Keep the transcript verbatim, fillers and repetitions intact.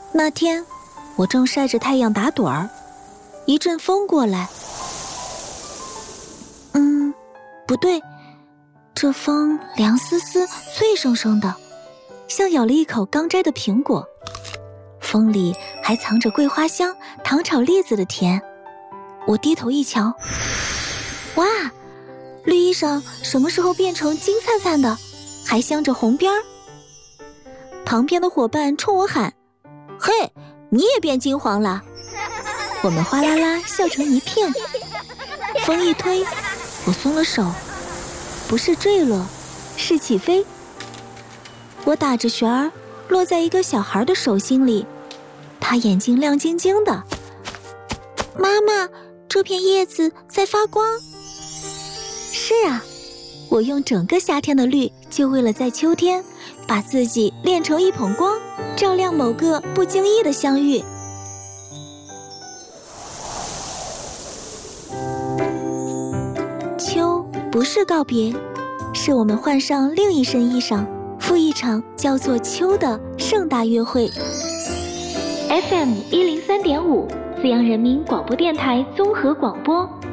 那天，我正晒着太阳打盹儿，一阵风过来。嗯，不对，这风凉丝丝、脆生生的，像咬了一口刚摘的苹果。风里还藏着桂花香、糖炒栗子的甜。我低头一瞧，哇，绿衣裳什么时候变成金灿灿的，还镶着红边儿？旁边的伙伴冲我喊：嘿，你也变金黄了！我们哗啦啦笑成一片。风一推，我松了手，不是坠落，是起飞。我打着旋儿，落在一个小孩的手心里，他眼睛亮晶晶的。妈妈，这片叶子在发光。是啊，我用整个夏天的绿，就为了在秋天把自己炼成一捧光，照亮某个不经意的相遇。秋不是告别，是我们换上另一身衣裳，赴一场叫做秋的盛大约会。 F M 一零三点五，资阳人民广播电台综合广播。